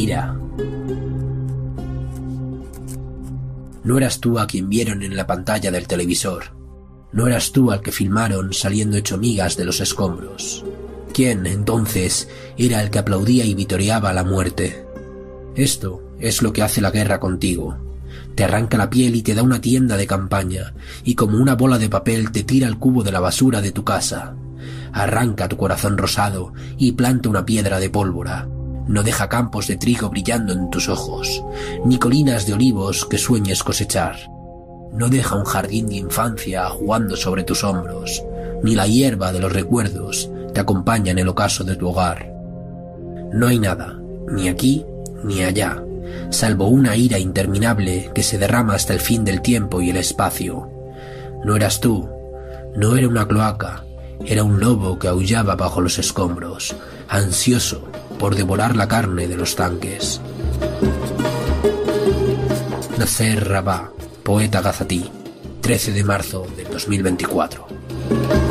ira. No eras tú a quien vieron en la pantalla del televisor. No eras tú al que filmaron saliendo hecho migas de los escombros. ¿Quién, entonces, era el que aplaudía y vitoreaba la muerte? Esto es lo que hace la guerra contigo. Te arranca la piel y te da una tienda de campaña, y como una bola de papel te tira al cubo de la basura de tu casa. Arranca tu corazón rosado y planta una piedra de pólvora. No deja campos de trigo brillando en tus ojos, ni colinas de olivos que sueñes cosechar. No deja un jardín de infancia jugando sobre tus hombros, ni la hierba de los recuerdos te acompaña en el ocaso de tu hogar. No hay nada, ni aquí ni allá, salvo una ira interminable que se derrama hasta el fin del tiempo y el espacio. No eras tú, no era una cloaca, era un lobo que aullaba bajo los escombros, ansioso por devorar la carne de los tanques. Nasser Rabat, poeta gazatí, 13 de marzo del 2024.